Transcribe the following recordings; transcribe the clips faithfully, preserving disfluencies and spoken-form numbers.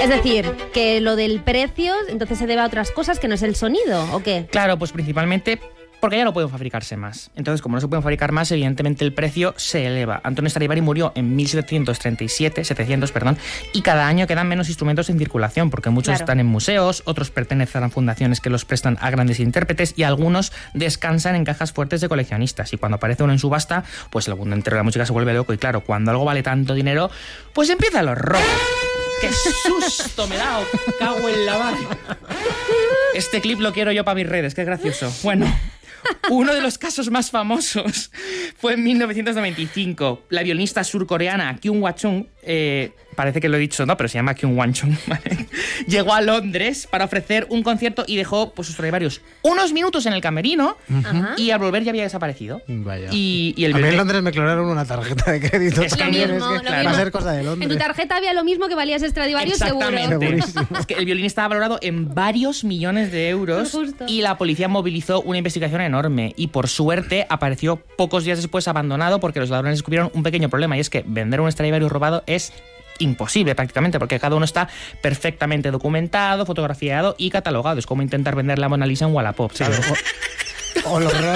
Es decir, que lo del precio entonces se debe a otras cosas que no es el sonido, ¿o qué? Claro, pues principalmente porque ya no pueden fabricarse más. Entonces, como no se pueden fabricar más, evidentemente el precio se eleva. Antonio Stradivari murió en mil setecientos treinta y siete, setecientos, perdón, y cada año quedan menos instrumentos en circulación, porque muchos Claro. están en museos, otros pertenecen a fundaciones que los prestan a grandes intérpretes y algunos descansan en cajas fuertes de coleccionistas. Y cuando aparece uno en subasta, pues el mundo entero de la música se vuelve loco. Y claro, cuando algo vale tanto dinero, pues empiezan los robos. ¡Qué susto me da! ¡Cago en la madre! Este clip lo quiero yo para mis redes, qué gracioso. Bueno, uno de los casos más famosos fue en mil novecientos noventa y cinco. La violinista surcoreana Kyung Wha-chung, eh, parece que lo he dicho, no, pero se llama Kyung Wha-chung, ¿vale? Llegó a Londres para ofrecer un concierto y dejó pues, sus Stradivarius unos minutos en el camerino. Ajá. Y al volver ya había desaparecido. Vaya. Y, y el A mí en violín- Londres me clonaron una tarjeta de crédito. Es que también, lo mismo, es que lo va mismo. a ser cosa de Londres. En tu tarjeta había lo mismo que valía ese Stradivarius, seguro. Exactamente. Segurísimo. Es que el violín estaba valorado en varios millones de euros Justo. y la policía movilizó una investigación enorme y por suerte apareció pocos días después abandonado porque los ladrones descubrieron un pequeño problema y es que vender un Stradivarius robado es imposible prácticamente porque cada uno está perfectamente documentado, fotografiado y catalogado. Es como intentar vender la Mona Lisa en Wallapop, ¿sabes? O lo, ro-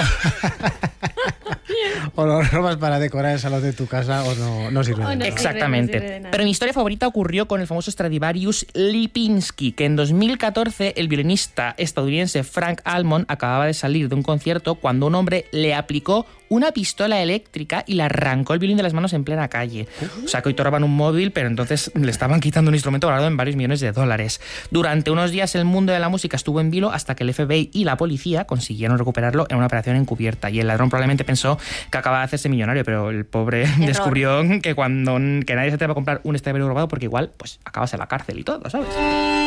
o lo robas para decorar el salón de tu casa o no, no sirve. O de no nada. Exactamente. sirve, no sirve de nada. Pero mi historia favorita ocurrió con el famoso Stradivarius Lipinski, que en dos mil catorce el violinista estadounidense Frank Almond acababa de salir de un concierto cuando un hombre le aplicó una pistola eléctrica y le arrancó el violín de las manos en plena calle. O sea, que hoy te roban un móvil, pero entonces le estaban quitando un instrumento valorado en varios millones de dólares. Durante unos días el mundo de la música estuvo en vilo hasta que el F B I y la policía consiguieron recuperarlo en una operación encubierta. Y el ladrón probablemente pensó que acababa de hacerse millonario, pero el pobre Error. descubrió que cuando que nadie se atreve a comprar un Stradivarius robado porque igual pues acabas en la cárcel y todo, ¿sabes?